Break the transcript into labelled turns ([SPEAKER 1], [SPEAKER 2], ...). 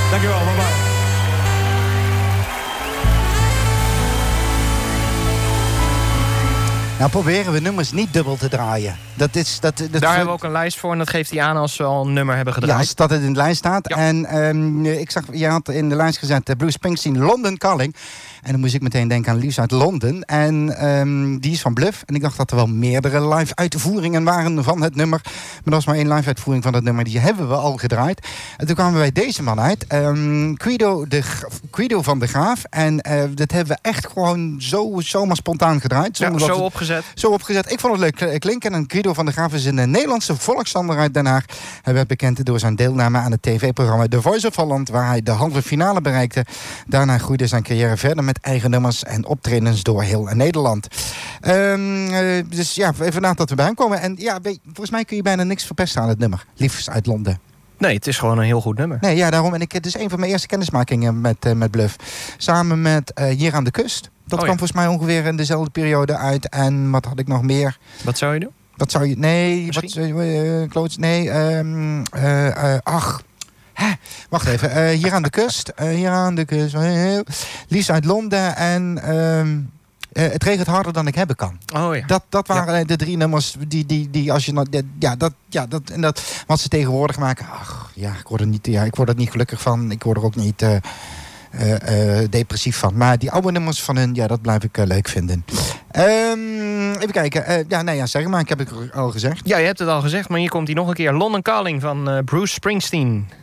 [SPEAKER 1] Dankjewel, bye bye.
[SPEAKER 2] Nou proberen we nummers niet dubbel te draaien. Dat
[SPEAKER 3] Daar hebben we ook een lijst voor en dat geeft hij aan als we al een nummer hebben gedraaid.
[SPEAKER 2] Ja, als dat het in de lijst staat.
[SPEAKER 3] Ja.
[SPEAKER 2] En ik zag, je had in de lijst gezet Bruce Springsteen, London Calling. En dan moest ik meteen denken aan Liefst uit Londen. En die is van Bluff. En ik dacht dat er wel meerdere live uitvoeringen waren van het nummer. Maar dat was maar één live uitvoering van het nummer. Die hebben we al gedraaid. En toen kwamen we bij deze man uit. Guido van de Graaf. En dat hebben we echt gewoon zomaar spontaan gedraaid.
[SPEAKER 3] Ja, zo opgezet.
[SPEAKER 2] Zo opgezet. Ik vond het leuk klinken. En Guido van der Graaf is een Nederlandse volkszanger uit Den Haag. Hij werd bekend door zijn deelname aan het tv-programma The Voice of Holland, waar hij de halve finale bereikte. Daarna groeide zijn carrière verder met eigen nummers en optredens door heel Nederland. Dus ja, even na dat we bij hem komen. En ja, volgens mij kun je bijna niks verpesten aan het nummer. Liefst uit Londen.
[SPEAKER 3] Nee, het is gewoon een heel goed nummer.
[SPEAKER 2] Nee, ja, daarom. En het is een van mijn eerste kennismakingen met Bluff. Samen met Hier aan de Kust. Dat kwam volgens mij ongeveer in dezelfde periode uit. En wat had ik nog meer?
[SPEAKER 3] Wat zou je doen?
[SPEAKER 2] Wat zou je... Nee, wacht even. Hier aan de kust. Hier aan de kust. Liefst uit Londen. En Het regent harder dan ik hebben kan.
[SPEAKER 3] Oh ja.
[SPEAKER 2] Dat waren de drie nummers die als je... dat wat ze tegenwoordig maken. Ach, ja, ik word er niet gelukkig van. Ik word er ook niet depressief van. Maar die oude nummers van hun, ja, dat blijf ik leuk vinden. Even kijken. Zeg maar. Ik heb het al gezegd.
[SPEAKER 3] Ja, je hebt het al gezegd, maar hier komt hij nog een keer. London Calling van Bruce Springsteen.